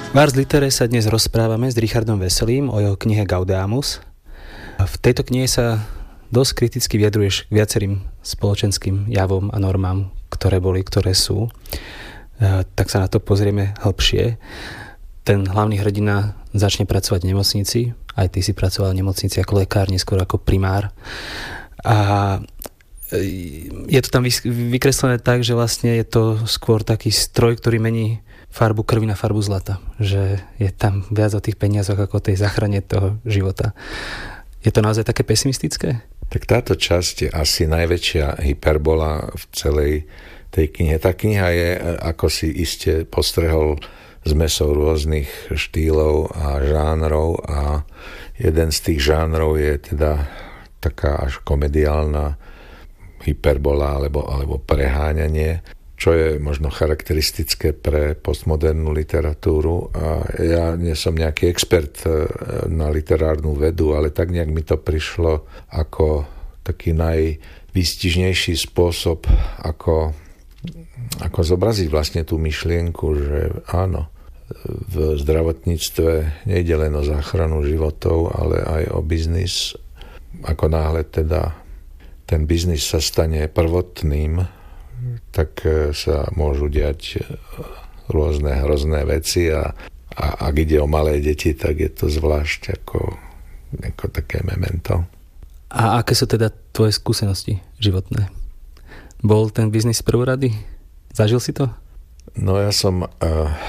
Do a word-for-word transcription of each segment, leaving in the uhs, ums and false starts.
V Ars Literae sa dnes rozprávame s Richardom Veselým o jeho knihe Gaudeamus. V tejto knihe sa dosť kriticky vyjadruješ k viacerým spoločenským javom a normám, ktoré boli, ktoré sú. Tak sa na to pozrieme hlbšie. Ten hlavný hrdina začne pracovať v nemocnici. Aj ty si pracoval v nemocnici ako lekár, neskôr ako primár. A je to tam vykreslené tak, že vlastne je to skôr taký stroj, ktorý mení farbu krvi na farbu zlata. Že je tam viac o tých peniazoch ako o tej záchrane toho života. Je to naozaj také pesimistické? Tak táto časť je asi najväčšia hyperbola v celej tej knihe. Tá kniha je, ako si iste postrehol, zmesou rôznych štýlov a žánrov a jeden z tých žánrov je teda taká až komediálna hyperbola alebo, alebo preháňanie, čo je možno charakteristické pre postmodernú literatúru. A ja nie som nejaký expert na literárnu vedu, ale tak nejak mi to prišlo ako taký najvýstižnejší spôsob, ako, ako zobraziť vlastne tú myšlienku, že áno, v zdravotníctve nejde len o záchranu životov, ale aj o biznis. Ako náhle teda ten biznis sa stane prvotným, tak sa môžu diať rôzne hrozné veci a, a ak ide o malé deti, tak je to zvlášť ako, ako také memento. A aké sú teda tvoje skúsenosti životné? Bol ten biznis prvorady? Zažil si to? No ja som uh,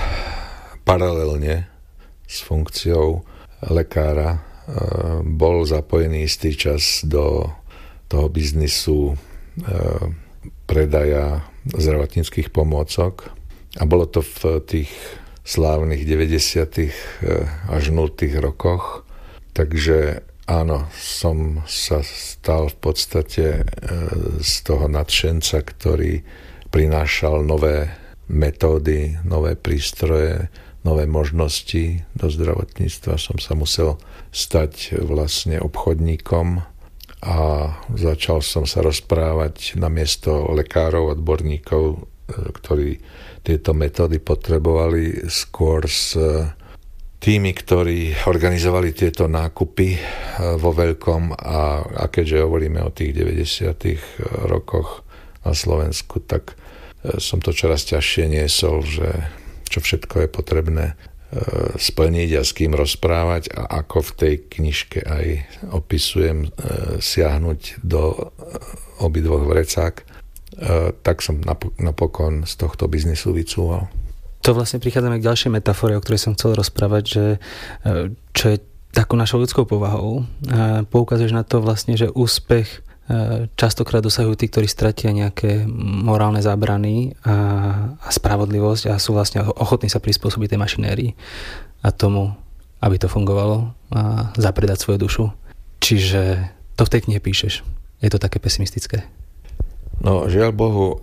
paralelne s funkciou lekára uh, bol zapojený istý čas do toho biznisu uh, predaja zdravotníckych pomôcok a bolo to v tých slávnych deväťdesiatych až nultých rokoch. Takže áno, som sa stal v podstate z toho nadšenca, ktorý prinášal nové metódy, nové prístroje, nové možnosti do zdravotníctva. Som sa musel stať vlastne obchodníkom a začal som sa rozprávať namiesto lekárov, odborníkov, ktorí tieto metódy potrebovali, skôr s tými, ktorí organizovali tieto nákupy vo veľkom a, a keďže hovoríme o tých deväťdesiatych rokoch na Slovensku, tak som to čoraz ťažšie niesol, že čo všetko je potrebné splniť a s kým rozprávať a ako v tej knižke aj opisujem siahnuť do obidvoch vrecák, tak som napokon z tohto biznisu vycúval. To vlastne prichádzame k ďalšej metafore, o ktorej som chcel rozprávať, že čo je takou našou ľudskou povahou. Poukazuješ na to vlastne, že úspech častokrát dosahujú tí, ktorí stratia nejaké morálne zábrany a, a spravodlivosť a sú vlastne ochotní sa prispôsobiť tej mašinérii a tomu, aby to fungovalo a zapredať svoju dušu. Čiže to v tej knihe píšeš. Je to také pesimistické? No, žiaľ Bohu,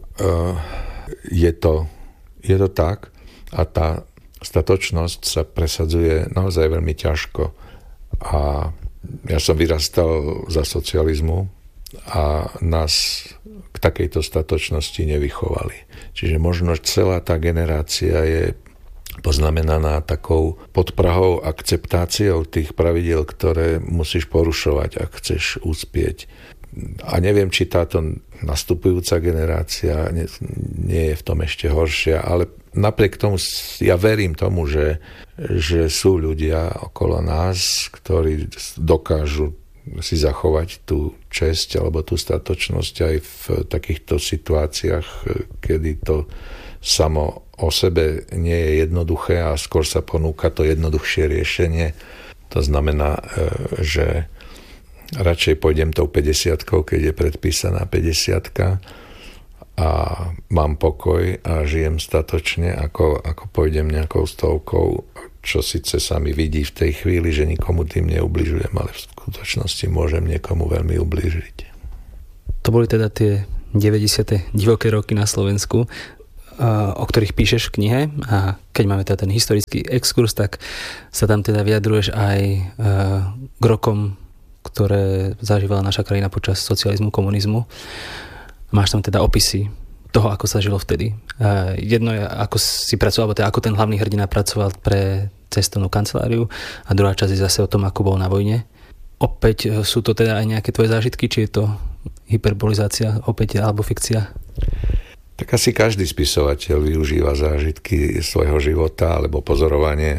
je to, je to tak a tá statočnosť sa presadzuje naozaj veľmi ťažko. A ja som vyrastal za socializmu a nás k takejto statočnosti nevychovali. Čiže možno celá tá generácia je poznamenaná takou podprahou akceptáciou tých pravidiel, ktoré musíš porušovať, ak chceš uspieť. A neviem, či táto nastupujúca generácia nie, nie je v tom ešte horšia, ale napriek tomu ja verím tomu, že, že sú ľudia okolo nás, ktorí dokážu si zachovať tú česť alebo tú statočnosť aj v takýchto situáciách, kedy to samo o sebe nie je jednoduché a skôr sa ponúka to jednoduchšie riešenie. To znamená, že radšej pôjdem tou päťdesiatkou, keď je predpísaná päťdesiatka a mám pokoj a žijem statočne, ako, ako pôjdem nejakou stovkou, čo síce sa mi vidí v tej chvíli, že nikomu tým neubližujem, ale v skutočnosti môžem niekomu veľmi ubližiť. To boli teda tie deväťdesiate divoké roky na Slovensku, o ktorých píšeš v knihe, a keď máme teda ten historický exkurs, tak sa tam teda vyjadruješ aj k rokom, ktoré zažívala naša krajina počas socializmu, komunizmu. Máš tam teda opisy toho, ako sa žilo vtedy. Jedno je, ako si pracoval, alebo teda ako ten hlavný hrdina pracoval pre cestovnú kanceláriu a druhá časť je zase o tom, ako bol na vojne. Opäť sú to teda aj nejaké tvoje zážitky, či je to hyperbolizácia opäť alebo fikcia? Tak asi každý spisovateľ využíva zážitky svojho života alebo pozorovanie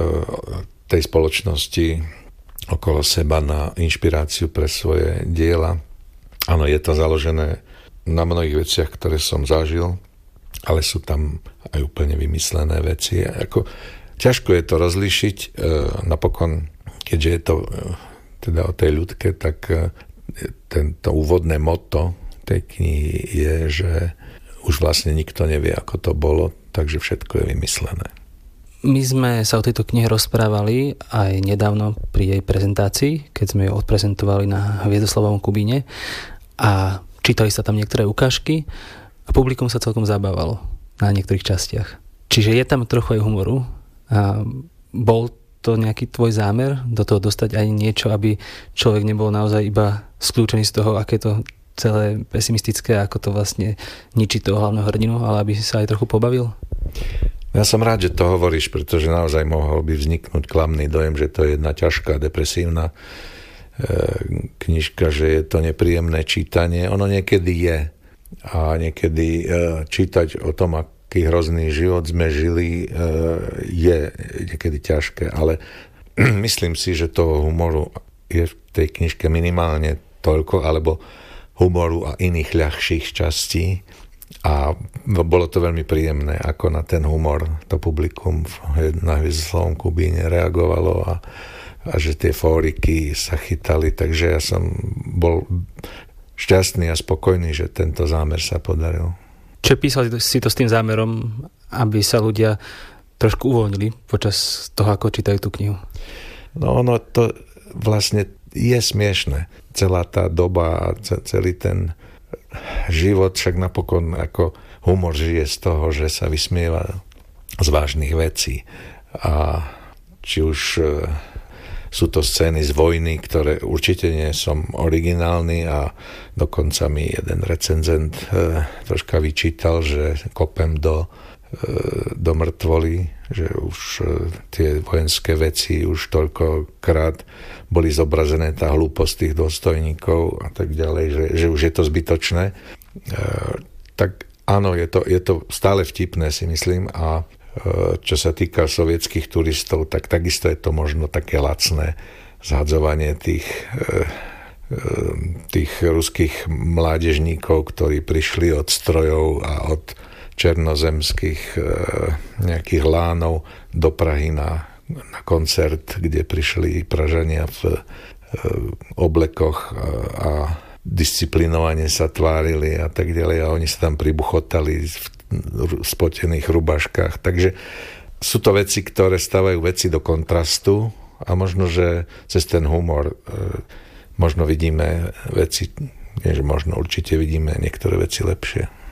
tej spoločnosti okolo seba na inšpiráciu pre svoje diela. Áno, je to založené na mnohých veciach, ktoré som zažil, ale sú tam aj úplne vymyslené veci. Ako, ťažko je to rozlíšiť. Napokon, keďže je to teda o tej ľudke, tak tento úvodné motto tej knihy je, že už vlastne nikto nevie, ako to bolo, takže všetko je vymyslené. My sme sa o tejto knihe rozprávali aj nedávno pri jej prezentácii, keď sme ju odprezentovali na Hviezdoslavovom Kubíne a čítali sa tam niektoré ukážky a publikum sa celkom zabávalo na niektorých častiach. Čiže je tam trochu aj humoru a bol to nejaký tvoj zámer do toho dostať aj niečo, aby človek nebol naozaj iba skľúčený z toho, aké to celé pesimistické, ako to vlastne ničí toho hlavného hrdinu, ale aby si sa aj trochu pobavil? Ja som rád, že to hovoríš, pretože naozaj mohol by vzniknúť klamný dojem, že to je jedna ťažká, depresívna e, knižka, že je to nepríjemné čítanie. Ono niekedy je. A niekedy e, čítať o tom, aký hrozný život sme žili, e, je niekedy ťažké. Ale myslím si, že toho humoru je v tej knižke minimálne toľko, alebo humoru a iných ľahších častí. A bolo to veľmi príjemné, ako na ten humor to publikum na Hviezdoslavom Kubíne reagovalo a, a že tie fóriky sa chytali, takže ja som bol šťastný a spokojný, že tento zámer sa podaril. Čo písal si to s tým zámerom, aby sa ľudia trošku uvoľnili počas toho, ako čítajú tú knihu? No ono to vlastne je smiešné. Celá tá doba a celý ten život, však napokon ako humor žije z toho, že sa vysmieva z vážnych vecí. A či už sú to scény z vojny, ktoré určite nie som originálny a dokonca mi jeden recenzent troška vyčítal, že kopem do, do mŕtvoly, že už tie vojenské veci už toľkokrát boli zobrazené, tá hlúposť tých dôstojníkov a tak ďalej, že, že už je to zbytočné. E, tak áno, je to, je to stále vtipné, si myslím, a e, čo sa týka sovietských turistov, tak takisto je to možno také lacné zhadzovanie tých, e, tých ruských mládežníkov, ktorí prišli od strojov a od černozemských e, nejakých lánov do Prahy na na koncert, kde prišli Pražania v e, oblekoch a, a disciplinovane sa tvárili a tak ďalej a oni sa tam pribuchotali v spotených rubaškách. Takže sú to veci, ktoré stávajú veci do kontrastu a možno, že cez ten humor e, možno vidíme veci, nie, že možno určite vidíme niektoré veci lepšie.